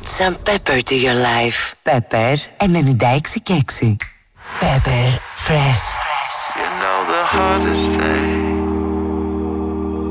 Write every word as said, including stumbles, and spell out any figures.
some pepper to your life. Pepper ενενήντα έξι και έξι. Pepper Fresh. You know the hardest